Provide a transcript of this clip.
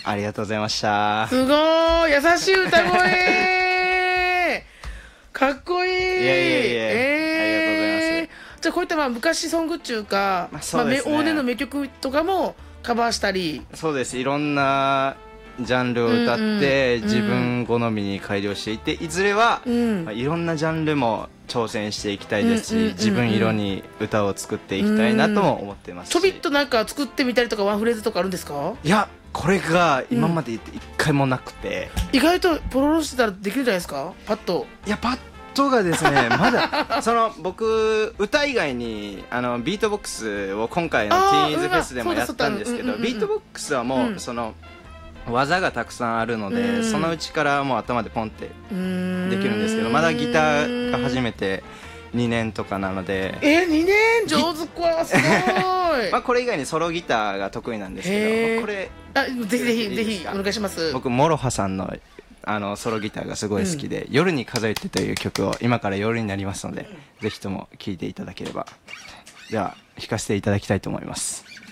ありがとうございました。 すごーい、優しい歌声かっこいい。 いやいやいや、ありがとうございます。 じゃあこういった昔ソングっていうか、 そうですね、 往年の名曲とかもカバーしたり。 そうです、いろんなジャンルを歌って自分好みに改良していって、いずれはいろんなジャンルも挑戦していきたいですし、自分色に歌を作っていきたいなとも思ってますし、 ちょびっとなんか作ってみたりとかワンフレーズとかあるんですか？ いや、これが今まで一回もなくて、 意外とポロロしてたらできるんじゃないですか？パッと。 いや、パッとがですねまだ僕歌以外にビートボックスを今回のティーンズフェスでもやったんですけど、ビートボックスはもうその技がたくさんあるので、そのうちからもう頭でポンってできるんですけど、まだギターが初めて2年とかなので。 2年上手か、すごいこれ以外にソロギターが得意なんですけど、これぜひぜひお願いします。 僕モロハさんのソロギターがすごい好きで、夜に数えてという曲を今から夜になりますので、ぜひとも聴いていただければ。では弾かせていただきたいと思います。